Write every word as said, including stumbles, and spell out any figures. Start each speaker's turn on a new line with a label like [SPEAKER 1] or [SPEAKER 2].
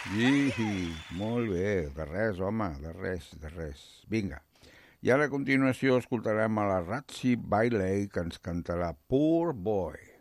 [SPEAKER 1] I, molt bé, de res, home, de res, de res. Vinga. I ara a continuació escoltarem a la Ratsi Bailey que ens cantarà Poor Boy.